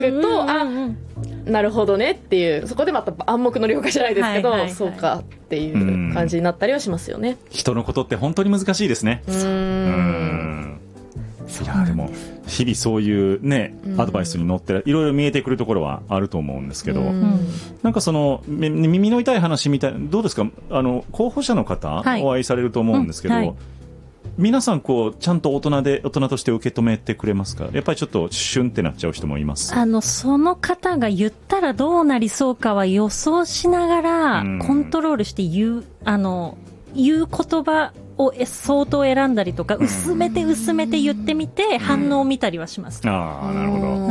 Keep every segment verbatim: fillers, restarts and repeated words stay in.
ると、あ、なるほどねっていう、そこでまた暗黙の了解じゃないですけど、はいはいはい、そうかっていう感じになったりはしますよね。 人のことって本当に難しいですね。うーん、いやでも日々そういうねアドバイスに乗っていろいろ見えてくるところはあると思うんですけど、なんかその耳の痛い話みたいな、どうですか、あの候補者の方、はい、お会いされると思うんですけど、うんはい、皆さんこうちゃんと大人で大人として受け止めてくれますか？やっぱりちょっとシュンってなっちゃう人もいます？ あのその方が言ったらどうなりそうかは予想しながらコントロールして言う、あの言う言葉を相当選んだりとか、薄めて薄めて言ってみて反応を見たりはします。 ああ、なるほど、うん、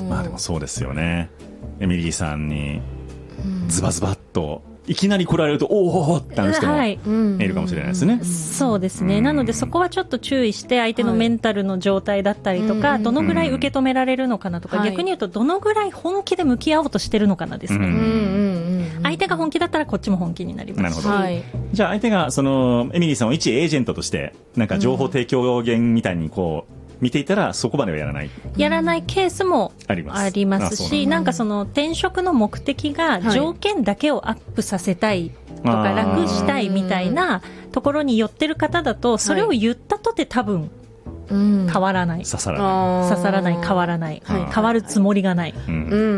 まあでもそうですよね。エミリーさんにズバズバっといきなり来られるとおおってなる人もいるかもしれないですね、はい、 そうですね。なのでそこはちょっと注意して相手のメンタルの状態だったりとか、はい、どのぐらい受け止められるのかなとか、うん、逆に言うとどのぐらい本気で向き合おうとしてるのかなですね、うんうんうん、相手が本気だったらこっちも本気になりますし。 なるほど、はい、じゃあ相手がそのエミリーさんを一エージェントとしてなんか情報提供源みたいにこう見ていたらそこまではやらないやらないケースもあります、ありますし、なんかその転職の目的が条件だけをアップさせたいとか楽したいみたいなところに寄ってる方だと、それを言ったとて多分変わらない、 刺さらない刺さらない変わらない、はい、変わるつもりがない、うん、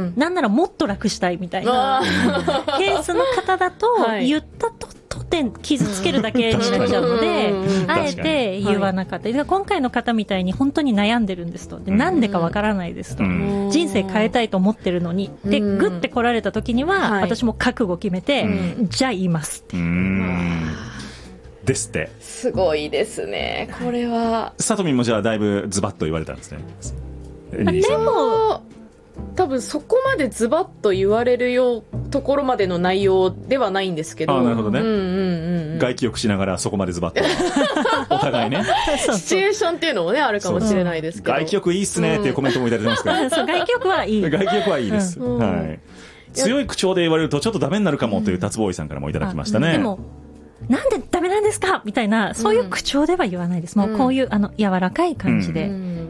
なんならもっと楽したいみたいなケースの方だと、はい、言ったととて傷つけるだけになっちゃうのであえて言わなかった、はい、今回の方みたいに本当に悩んでるんですと、でなんでかわからないですと、うん、人生変えたいと思ってるのに、うん、でグッて来られた時には、はい、私も覚悟決めて、うん、じゃあ言いますって、うんですって。 すごいですねこれは。 さとみもじゃあだいぶズバッと言われたんですね。 でも多分そこまでズバッと言われるようところまでの内容ではないんですけど。 あ、なるほどね、うんうんうんうん、外気浴しながらそこまでズバッとお互いねシチュエーションっていうのもねあるかもしれないですけど、 外気浴いいっすねっていうコメントもいただいてますから、 うん、そう外気浴はいい外気浴はいいです、うんはい、強い口調で言われるとちょっとダメになるかもという達ボーイさんからもいただきましたね、うん、でもなんでダメなんですかみたいなそういう口調では言わないです、うん、もうこういうあの柔らかい感じで、うん、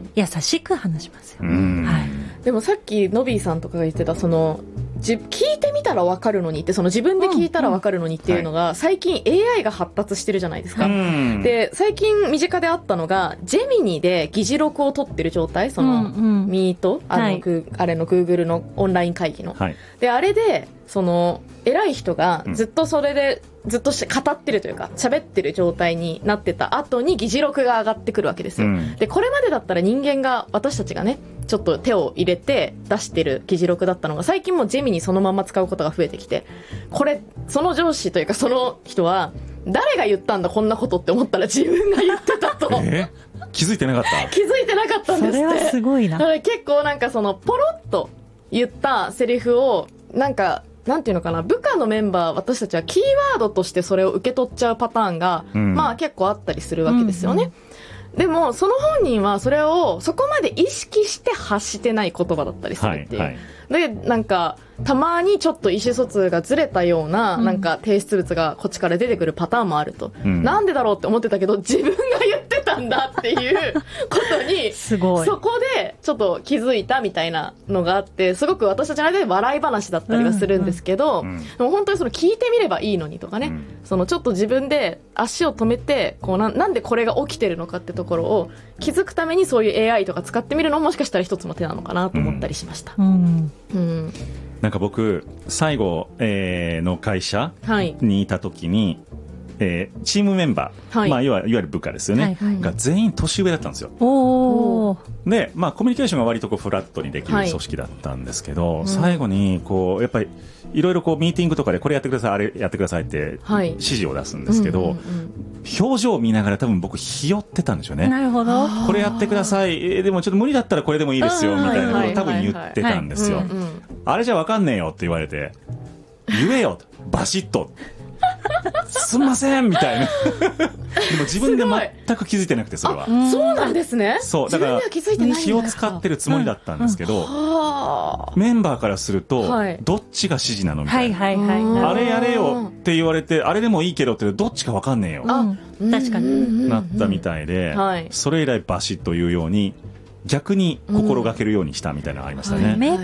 優しく話しますよ、うんはい、 でもさっきノビーさんとかが言ってたそのじ聞いてみたら分かるのにってその自分で聞いたら分かるのにっていうのが、うんうん、最近 エーアイ が発達してるじゃないですか、うん、で最近身近であったのがジェミニで議事録を取ってる状態、その、うんうん、ミートあの、はい、あれの Google のオンライン会議の、はい、であれでその偉い人がずっとそれで、うん、ずっと語ってるというか喋ってる状態になってた後に議事録が上がってくるわけですよ、うん、でこれまでだったら人間が私たちがねちょっと手を入れて出してる議事録だったのが最近もうジェミにそのまま使うことが増えてきて、これその上司というかその人は誰が言ったんだこんなことって思ったら自分が言ってたとえー、気づいてなかった気づいてなかったんですって。 それはすごいな。 結構なんかそのポロッと言ったセリフをなんかなんていうのかな、部下のメンバー私たちはキーワードとしてそれを受け取っちゃうパターンが、うん、まあ結構あったりするわけですよね、うんうん、でもその本人はそれをそこまで意識して発してない言葉だったりするっていう、はいはい、でなんかたまにちょっと意思疎通がずれたような、うん、なんか提出物がこっちから出てくるパターンもあると、うん、なんでだろうって思ってたけど自分が言ってたんだっていうことにすごいそこでちょっと気づいたみたいなのがあって、すごく私たちの間で笑い話だったりはするんですけど、うんうん、でも本当にその聞いてみればいいのにとかね、うん、そのちょっと自分で足を止めてこう な, なんでこれが起きてるのかってところを気づくためにそういう エーアイ とか使ってみるのももしかしたら一つの手なのかなと思ったりしました、うんうん、 なんか僕最後、えー、の会社にいた時に、はいえー、チームメンバー、はいまあ、いわゆる部下ですよね、はいはい、が全員年上だったんですよ。おで、まあ、コミュニケーションが割とこうフラットにできる組織だったんですけど、はい、最後にこうやっぱりいろいろこうミーティングとかでこれやってくださいあれやってくださいって指示を出すんですけど、はいうんうんうん、表情を見ながら多分僕ひよってたんでしょうね。 なるほど。 これやってください、えー、でもちょっと無理だったらこれでもいいですよみたいなことを多分言ってたんですよ。あれじゃ分かんねえよって言われて言えよバシッとすんませんみたいなでも自分で全く気づいてなくてそれはそうなんですね。 そうだから気を使ってるつもりだったんですけど、うんうん、メンバーからすると、はい、どっちが指示なのみたいな、はいはいはい、あれやれよって言われてあれでもいいけどってどっちか分かんねえよ、 うん、確かになったみたいで、はい、それ以来バシッと言うように逆に心がけるようにしたみたいなのがありましたね。